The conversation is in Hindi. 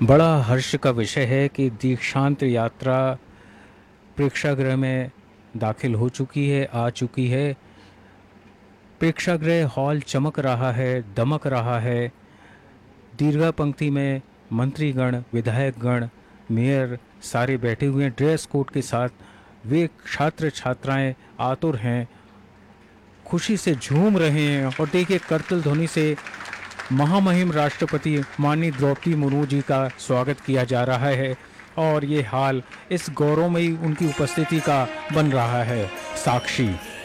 बड़ा हर्ष का विषय है कि दीक्षांत यात्रा प्रेक्षागृह में दाखिल हो चुकी है, आ चुकी है। प्रेक्षागृह हॉल चमक रहा है, दमक रहा है। दीर्घा पंक्ति में मंत्रीगण, विधायकगण, मेयर सारे बैठे हुए हैं ड्रेस कोड के साथ। वे छात्र छात्राएं आतुर हैं, खुशी से झूम रहे हैं। और देखिए, करतल ध्वनि से महामहिम राष्ट्रपति माननीय द्रौपदी मुर्मू जी का स्वागत किया जा रहा है और ये हाल इस गौरवमयी उनकी उपस्थिति का बन रहा है साक्षी।